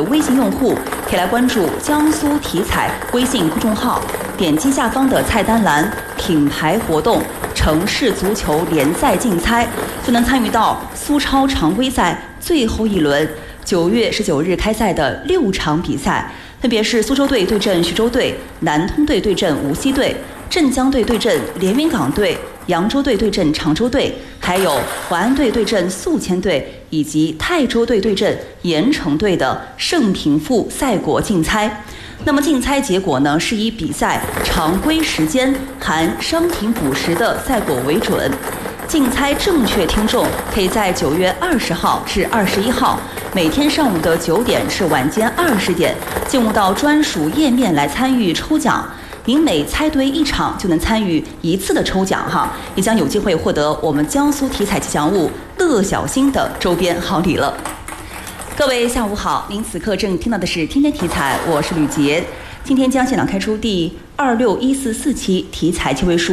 的微信用户可以来关注江苏体彩微信公众号，点击下方的菜单栏品牌活动城市足球联赛竞猜，就能参与到苏超常规赛最后一轮9月19日开赛的6场比赛，分别是苏州队对阵徐州队、南通队对阵无锡队、镇江队对阵连云港队、扬州队对阵常州队，还有淮安队对阵宿迁队，以及泰州队对阵盐城队的胜平负赛果竞猜。那么竞猜结果呢，是以比赛常规时间含伤停补时的赛果为准。竞猜正确听众可以在9月20号至21号每天上午的9点至晚间20点进入到专属页面来参与抽奖。您每猜对1场就能参与1次的抽奖哈，也将有机会获得我们江苏体彩吉祥物乐小星的周边好礼了。各位下午好，您此刻正听到的是天天体彩，我是吕杰。今天将现场开出第26144期体彩7位数